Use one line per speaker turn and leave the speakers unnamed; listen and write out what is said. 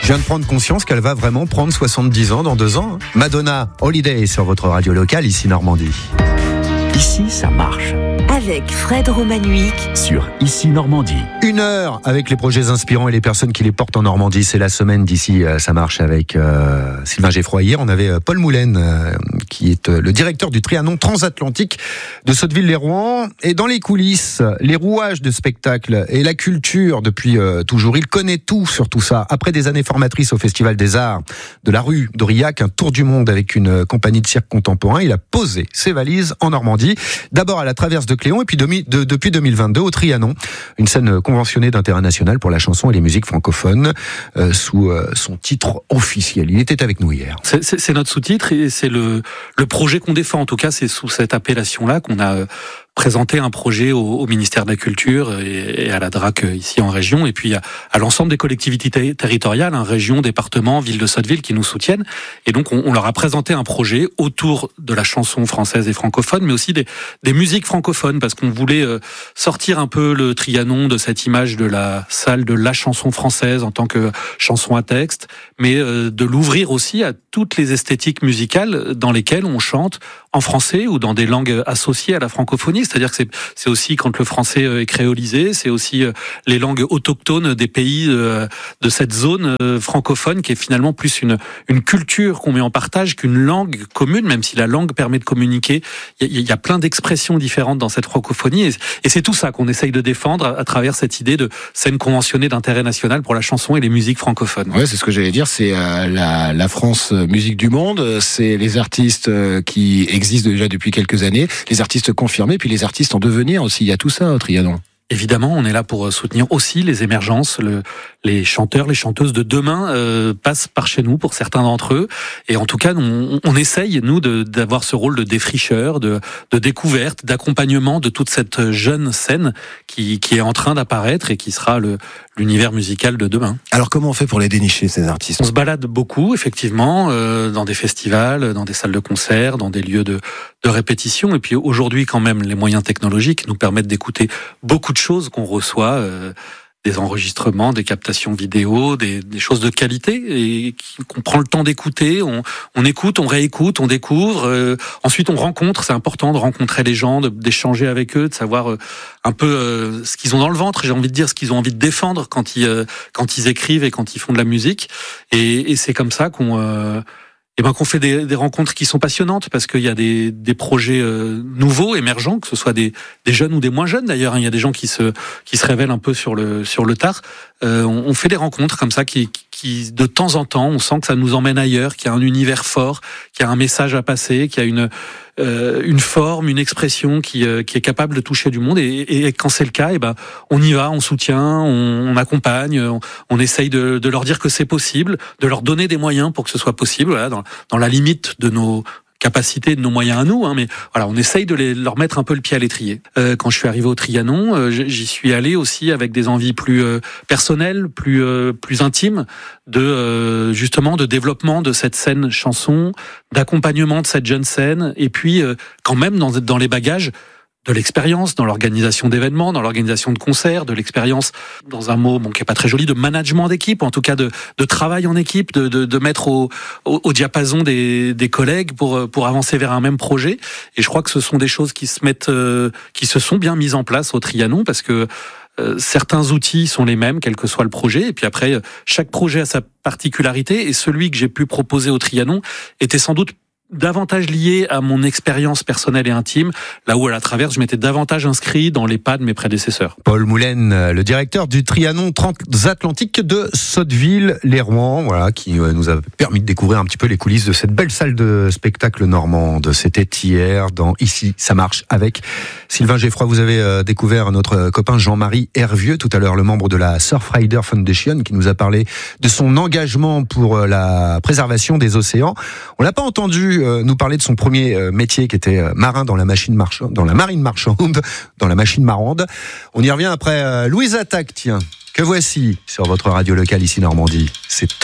Je viens de prendre conscience qu'elle va vraiment prendre 70 ans dans 2 ans. Madonna, Holiday sur votre radio locale, ici Normandie.
Ici, ça marche.
Avec Fred Romanuic
Sur Ici Normandie.
1 heure avec les projets inspirants et les personnes qui les portent en Normandie. C'est la semaine d'ici, ça marche avec Sylvain Geffroy. Hier, on avait Paul Moulaine, qui est le directeur du Trianon transatlantique de Sotteville-lès-Rouen. Et dans les coulisses, les rouages de spectacle et la culture depuis toujours. Il connaît tout sur tout ça. Après des années formatrices au Festival des Arts de la rue d'Aurillac, un tour du monde avec une compagnie de cirque contemporain, il a posé ses valises en Normandie. D'abord à la Traverse de Cléon et puis depuis 2022 au Trianon, une scène conventionnée d'intérêt national pour la chanson et les musiques francophones sous son titre officiel. Il était avec nous hier.
C'est notre sous-titre et c'est le projet qu'on défend. En tout cas, c'est sous cette appellation-là qu'on a présenté un projet au ministère de la Culture et à la DRAC ici en région, et puis à l'ensemble des collectivités territoriales, régions, départements, villes de Sotteville qui nous soutiennent. Et donc on leur a présenté un projet autour de la chanson française et francophone, mais aussi des musiques francophones, parce qu'on voulait sortir un peu le Trianon de cette image de la salle de la chanson française en tant que chanson à texte, mais de l'ouvrir aussi à toutes les esthétiques musicales dans lesquelles on chante en français ou dans des langues associées à la francophonie. C'est-à-dire que c'est aussi quand le français est créolisé, c'est aussi les langues autochtones des pays de cette zone francophone qui est finalement plus une culture qu'on met en partage qu'une langue commune, même si la langue permet de communiquer. Il y a plein d'expressions différentes dans cette francophonie et c'est tout ça qu'on essaye de défendre à travers cette idée de scène conventionnée d'intérêt national pour la chanson et les musiques francophones.
Ouais, c'est ce que j'allais dire, c'est la France musique du monde, c'est les artistes qui existent déjà depuis quelques années, les artistes confirmés, puis les artistes en devenir aussi, il y a tout ça au Trianon.
Évidemment, on est là pour soutenir aussi les émergences. Les chanteurs, les chanteuses de demain passent par chez nous pour certains d'entre eux. Et en tout cas, on essaye, nous, d'avoir ce rôle de défricheur, de découverte, d'accompagnement de toute cette jeune scène qui est en train d'apparaître et qui sera l'univers musical de demain.
Alors comment on fait pour les dénicher, ces artistes ?
On se balade beaucoup, effectivement, dans des festivals, dans des salles de concert, dans des lieux de répétition. Et puis aujourd'hui, quand même, les moyens technologiques nous permettent d'écouter beaucoup de choses qu'on reçoit, des enregistrements, des captations vidéo, des choses de qualité et qu'on prend le temps d'écouter. On écoute, on réécoute, on découvre. Ensuite, on rencontre. C'est important de rencontrer les gens, d'échanger avec eux, de savoir un peu ce qu'ils ont dans le ventre. J'ai envie de dire ce qu'ils ont envie de défendre quand ils écrivent et quand ils font de la musique. Et c'est comme ça qu'on fait des rencontres qui sont passionnantes, parce qu'il y a des projets nouveaux, émergents, que ce soit des jeunes ou des moins jeunes d'ailleurs. Il y a des gens qui se révèlent un peu sur le tard. On fait des rencontres comme ça qui de temps en temps, on sent que ça nous emmène ailleurs, qu'il y a un univers fort, qu'il y a un message à passer, qu'il y a une forme, une expression qui est capable de toucher du monde. Et quand c'est le cas, on y va, on soutient, on accompagne, on essaye de leur dire que c'est possible, de leur donner des moyens pour que ce soit possible, voilà, dans la limite de nos capacités, de nos moyens à nous, mais voilà, on essaye de leur mettre un peu le pied à l'étrier. Quand je suis arrivé au Trianon, j'y suis allé aussi avec des envies plus personnelles, plus intimes, justement de développement de cette scène chanson, d'accompagnement de cette jeune scène, et puis quand même dans les bagages de l'expérience dans l'organisation d'événements, dans l'organisation de concerts, de l'expérience, dans un mot qui est pas très joli, de management d'équipe, en tout cas de travail en équipe, de mettre au diapason des collègues pour avancer vers un même projet. Et je crois que ce sont des choses qui se sont bien mises en place au Trianon, parce que certains outils sont les mêmes, quel que soit le projet. Et puis après, chaque projet a sa particularité. Et celui que j'ai pu proposer au Trianon était sans doute davantage lié à mon expérience personnelle et intime, là où à la Traverse, je m'étais davantage inscrit dans les pas de mes prédécesseurs.
Paul Moulaine, le directeur du Trianon transatlantique de Sotteville-lès-Rouen, voilà, qui nous a permis de découvrir un petit peu les coulisses de cette belle salle de spectacle normande. C'était hier dans Ici, ça marche avec Sylvain Geffroy. Vous avez découvert notre copain Jean-Marie Hervieux, tout à l'heure, le membre de la Surfrider Foundation, qui nous a parlé de son engagement pour la préservation des océans. On l'a pas entendu nous parler de son premier métier, qui était marin dans la marine marchande, dans la machine marande. On y revient après Louise Attaque, tiens, que voici sur votre radio locale ici Normandie. C'est